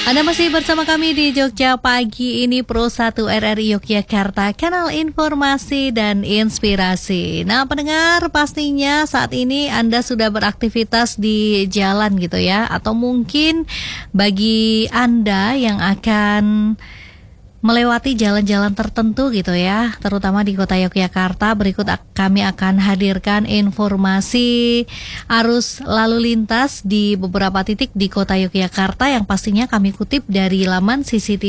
Anda masih bersama kami di Jogja Pagi ini Pro 1 RRI Yogyakarta, kanal informasi dan inspirasi. Nah pendengar, pastinya saat ini Anda sudah beraktivitas di jalan gitu ya. Atau mungkin bagi Anda yang akan melewati jalan-jalan tertentu gitu ya, terutama di kota Yogyakarta. Berikut kami akan hadirkan informasi arus lalu lintas di beberapa titik di kota Yogyakarta yang pastinya kami kutip dari laman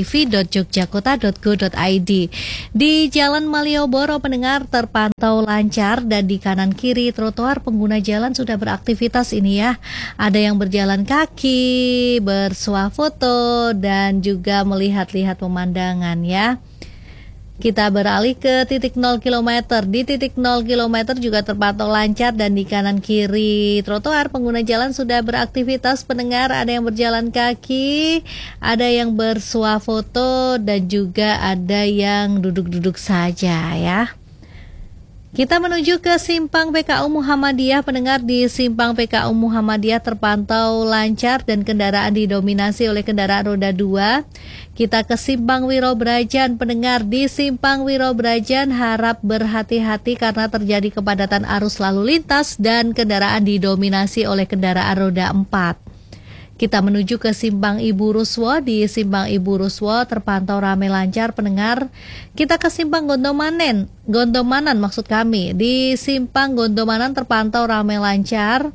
cctv.jogjakota.go.id. Di Jalan Malioboro pendengar terpantau lancar dan di kanan kiri trotoar pengguna jalan sudah beraktivitas ini ya. Ada yang berjalan kaki, bersuah foto dan juga melihat-lihat pemandangan ya. Kita beralih ke titik 0 km. Di titik 0 km juga terpantau lancar dan di kanan kiri trotoar pengguna jalan sudah beraktivitas pendengar. Ada yang berjalan kaki, ada yang bersuah foto dan juga ada yang duduk-duduk saja ya. Kita menuju ke Simpang PKU Muhammadiyah pendengar. Di Simpang PKU Muhammadiyah terpantau lancar dan kendaraan didominasi oleh kendaraan roda 2. Kita ke Simpang Wirobrajan pendengar. Di Simpang Wirobrajan harap berhati-hati karena terjadi kepadatan arus lalu lintas dan kendaraan didominasi oleh kendaraan roda 4. Kita menuju ke Simpang Ibu Ruswo. Di Simpang Ibu Ruswo terpantau ramai lancar pendengar. Kita ke Simpang Gondomanan maksud kami. Di Simpang Gondomanan terpantau ramai lancar.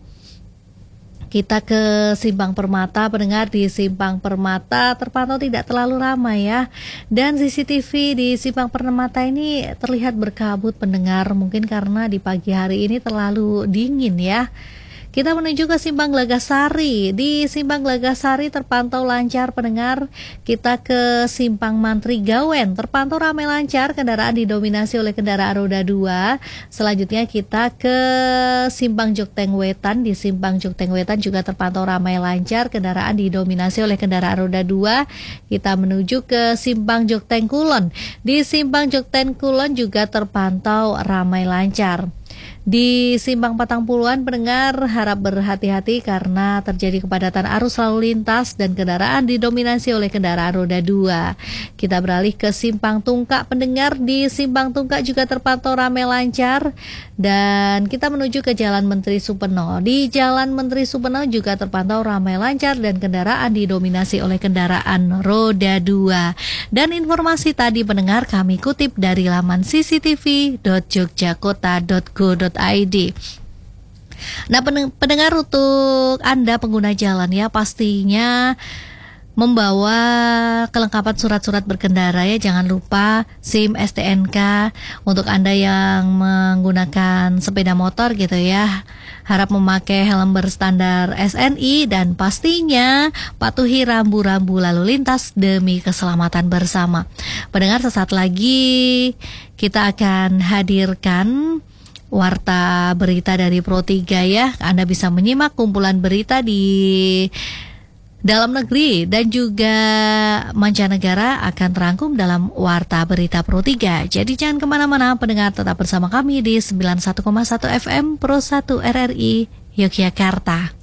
Kita ke Simpang Permata pendengar. Di Simpang Permata terpantau tidak terlalu ramai ya. Dan CCTV di Simpang Permata ini terlihat berkabut pendengar. Mungkin karena di pagi hari ini terlalu dingin ya. Kita menuju ke Simpang Glagassari. Di Simpang Glagassari terpantau lancar pendengar. Kita ke Simpang Mantri Gawen. Terpantau ramai lancar, kendaraan didominasi oleh kendaraan roda 2. Selanjutnya kita ke Simpang Jokteng Wetan. Di Simpang Jokteng Wetan juga terpantau ramai lancar, kendaraan didominasi oleh kendaraan roda 2. Kita menuju ke Simpang Jokteng Kulon. Di Simpang Jokteng Kulon juga terpantau ramai lancar. Di Simpang Patang Puluhan pendengar harap berhati-hati karena terjadi kepadatan arus lalu lintas dan kendaraan didominasi oleh kendaraan roda 2. Kita beralih ke Simpang Tungkak pendengar. Di Simpang Tungkak juga terpantau ramai lancar dan kita menuju ke Jalan Menteri Supeno. Di Jalan Menteri Supeno juga terpantau ramai lancar dan kendaraan didominasi oleh kendaraan roda 2. Dan informasi tadi pendengar kami kutip dari laman cctv.jogjakota.go.id. Nah pendengar, untuk Anda pengguna jalan ya pastinya membawa kelengkapan surat-surat berkendara ya. Jangan lupa SIM, STNK. Untuk Anda yang menggunakan sepeda motor gitu ya, harap memakai helm berstandar SNI dan pastinya patuhi rambu-rambu lalu lintas demi keselamatan bersama. Pendengar, sesaat lagi kita akan hadirkan warta berita dari Pro 3 ya. Anda bisa menyimak kumpulan berita di dalam negeri dan juga mancanegara akan terangkum dalam warta berita Pro 3. Jadi jangan kemana-mana pendengar, tetap bersama kami di 91,1 FM Pro 1 RRI Yogyakarta.